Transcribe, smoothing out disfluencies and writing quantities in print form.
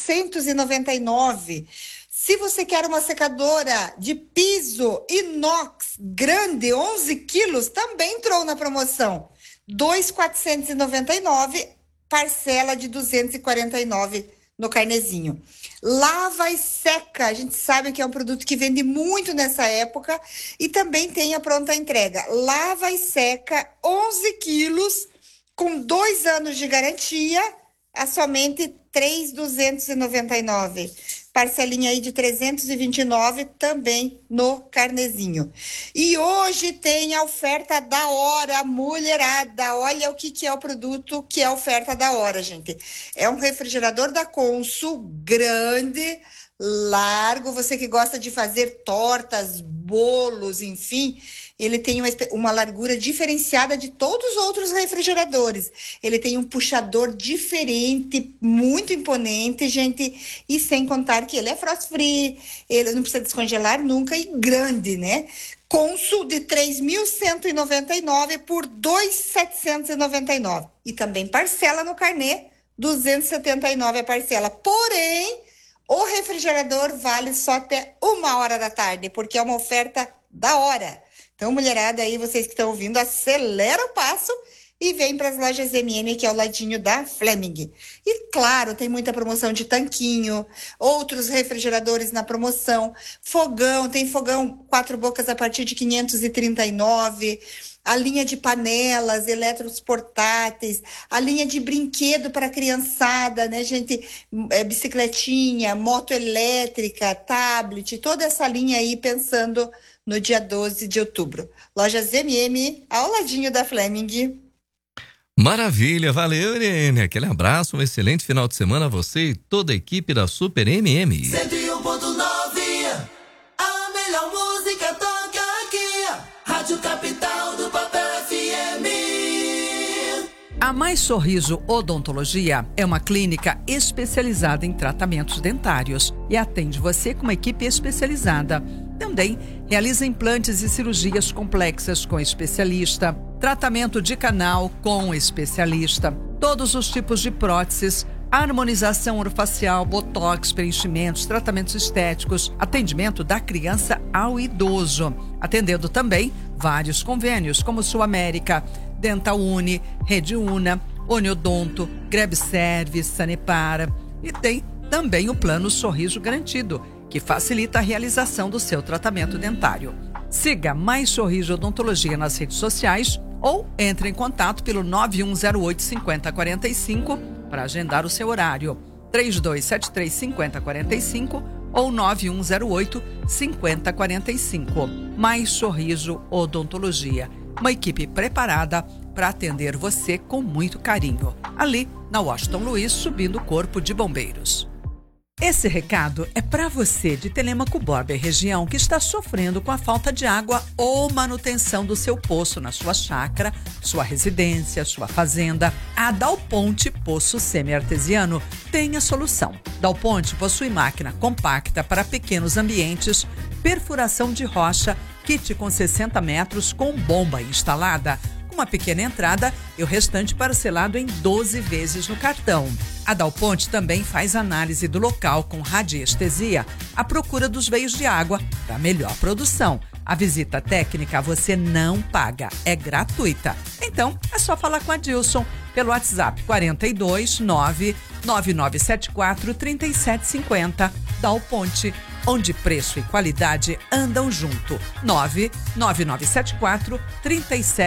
499. Se você quer uma secadora de piso inox grande, 11 quilos, também entrou na promoção. 2.499, parcela de 249 no carnezinho. Lava e seca, a gente sabe que é um produto que vende muito nessa época e também tem a pronta entrega. Lava e seca, 11 quilos, com 2 anos de garantia, a somente 3.299. Parcelinha aí de 329 também no carnezinho. E hoje tem a oferta da hora, mulherada. Olha o que é o produto que é a oferta da hora, gente. É um refrigerador da Consul, grande, largo. Você que gosta de fazer tortas, bolos, enfim, ele tem uma largura diferenciada de todos os outros refrigeradores. Ele tem um puxador diferente, muito imponente, gente, e sem contar que ele é frost free, ele não precisa descongelar nunca e grande, né? Consul de 3.199 por 2.799. E também parcela no carnê, 279 a parcela. Porém, o refrigerador vale só até 1h da tarde, porque é uma oferta da hora. Então, mulherada aí, vocês que estão ouvindo, acelera o passo e vem para as lojas MM, que é ao ladinho da Fleming. E, claro, tem muita promoção de tanquinho, outros refrigeradores na promoção, fogão, tem fogão 4 bocas a partir de 539, a linha de panelas, eletros portáteis, a linha de brinquedo para criançada, né, gente? Bicicletinha, moto elétrica, tablet, toda essa linha aí pensando no dia 12 de outubro. Lojas MM, ao ladinho da Fleming. Maravilha, valeu, Irene. Aquele abraço, um excelente final de semana a você e toda a equipe da Super MM. 101.9, a melhor música toca aqui, Rádio Capital do Papel FM. A Mais Sorriso Odontologia é uma clínica especializada em tratamentos dentários e atende você com uma equipe especializada. Também realiza implantes e cirurgias complexas com especialista, tratamento de canal com especialista, todos os tipos de próteses, harmonização orofacial, botox, preenchimentos, tratamentos estéticos, atendimento da criança ao idoso. Atendendo também vários convênios como Sul América, Dental Uni, Rede Una, Oniodonto, Grab Service, Sanepara. E tem também o Plano Sorriso Garantido, que facilita a realização do seu tratamento dentário. Siga Mais Sorriso Odontologia nas redes sociais ou entre em contato pelo 9108-5045 para agendar o seu horário. 3273-5045 ou 9108-5045. Mais Sorriso Odontologia. Uma equipe preparada para atender você com muito carinho. Ali, na Washington Luiz, subindo o Corpo de Bombeiros. Esse recado é para você de Telêmaco Borba e região que está sofrendo com a falta de água ou manutenção do seu poço na sua chácara, sua residência, sua fazenda. A Dal Ponte Poço Semi-Artesiano tem a solução. Dal Ponte possui máquina compacta para pequenos ambientes, perfuração de rocha, kit com 60 metros com bomba instalada, uma pequena entrada e o restante parcelado em 12 vezes no cartão. A Dal Ponte também faz análise do local com radiestesia à procura dos veios de água para melhor produção. A visita técnica você não paga, é gratuita. Então, é só falar com a Dilson pelo WhatsApp 42 99974 3750. Dal Ponte, onde preço e qualidade andam junto. 99974 3750.